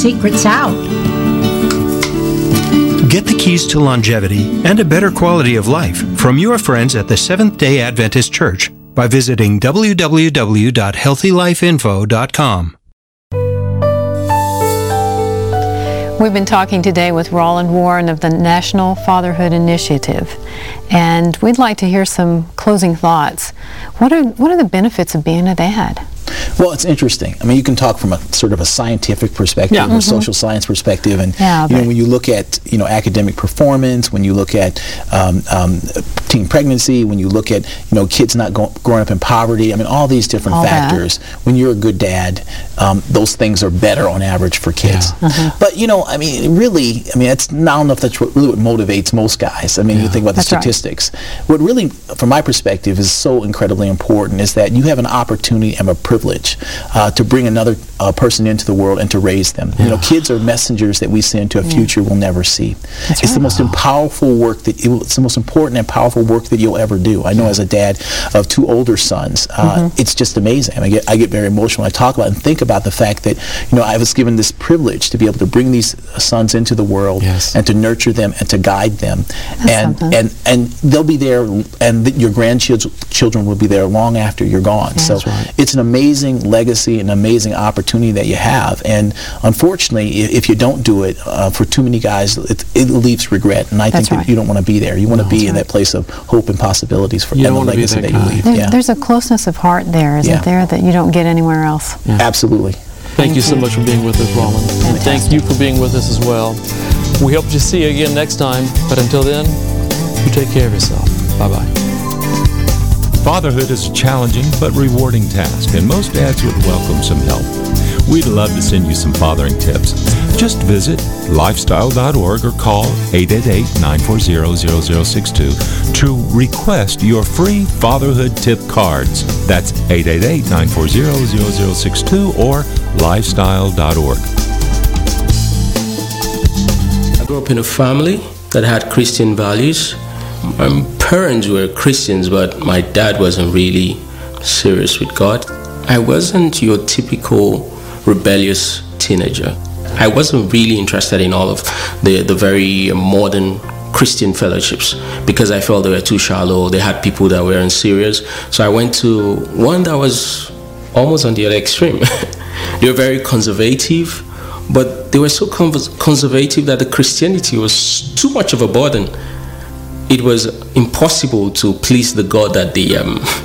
secrets out. Get the keys to longevity and a better quality of life from your friends at the Seventh-day Adventist Church by visiting www.healthylifeinfo.com. We've been talking today with Roland Warren of the National Fatherhood Initiative, and we'd like to hear some closing thoughts. What are the benefits of being a dad? Well, it's interesting. I mean, you can talk from a sort of a scientific perspective, or social science perspective, and when you look at academic performance, when you look at teen pregnancy, when you look at kids not growing up in poverty, I mean, all these different factors. When you're a good dad, those things are better on average for kids. But I mean, really, I don't know if that's really what motivates most guys. I mean, you think about the statistics. What really, from my perspective, is so incredibly important is that you have an opportunity and a privilege to bring another person into the world and to raise them. Kids are messengers that we send to a future we'll never see. It's the most powerful work it's the most important and powerful work that you'll ever do. I know as a dad of two older sons, it's just amazing. I get very emotional when I talk about it and think about the fact that I was given this privilege to be able to bring these sons into the world and to nurture them and to guide them, and they'll be there, and your grandchildren will be there long after you're gone. So it's an amazing legacy, an amazing opportunity that you have, and unfortunately, if you don't do it, for too many guys, it leaves regret, and I think that you don't want to be there. You want to be in that place of hope and possibilities for the legacy that you leave. There's a closeness of heart there, isn't there, that you don't get anywhere else? Absolutely. Thank you so much for being with us, Roland. And thank you for being with us as well. We hope to see you again next time, but until then, you take care of yourself. Bye-bye. Fatherhood is a challenging but rewarding task, and most dads would welcome some help. We'd love to send you some fathering tips. Just visit lifestyle.org or call 888-940-0062 to request your free fatherhood tip cards. That's 888-940-0062 or lifestyle.org. I grew up in a family that had Christian values. My parents were Christians, but my dad wasn't really serious with God. I wasn't your typical rebellious teenager. I wasn't really interested in all of the very modern Christian fellowships because I felt they were too shallow. They had people that weren't serious. So I went to one that was almost on the other extreme. They were very conservative, but they were so conservative that the Christianity was too much of a burden. It was impossible to please the God that they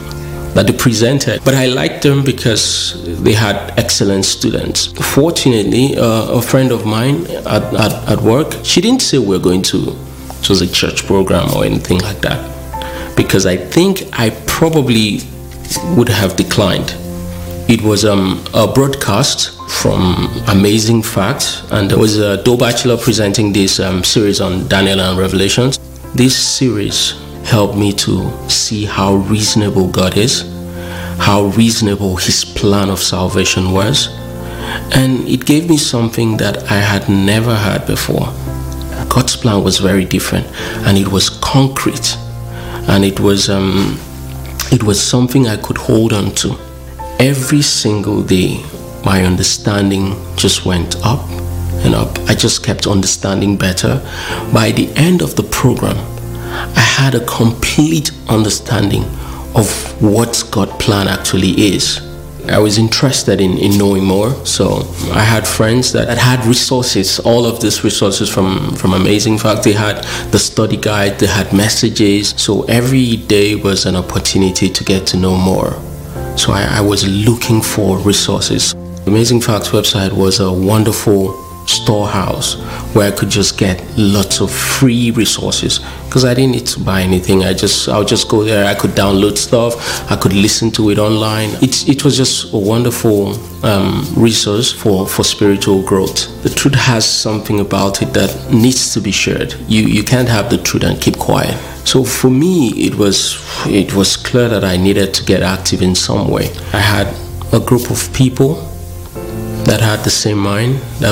presented. But I liked them because they had excellent students. Fortunately, a friend of mine at work, she didn't say we're going to choose a church program or anything like that, because I think I probably would have declined. It was a broadcast from Amazing Facts, and there was a Doe Bachelor presenting this series on Daniel and Revelations. This series helped me to see how reasonable God is, how reasonable His plan of salvation was, and it gave me something that I had never heard before. God's plan was very different, and it was concrete, and it was something I could hold on to. Every single day, my understanding just went up and up. I just kept understanding better. By the end of the program, I had a complete understanding of what God's plan actually is. I was interested in knowing more, so I had friends that had resources, all of these resources from Amazing Fact. They had the study guide, they had messages, so every day was an opportunity to get to know more. So I was looking for resources. Amazing Facts website was a wonderful storehouse where I could just get lots of free resources because I didn't need to buy anything. I'll just go there. I could download stuff. I could listen to it online. It was just a wonderful resource for spiritual growth. The truth has something about it that needs to be shared. You can't have the truth and keep quiet. So for me, it was clear that I needed to get active in some way. I had a group of people that had the same mind, that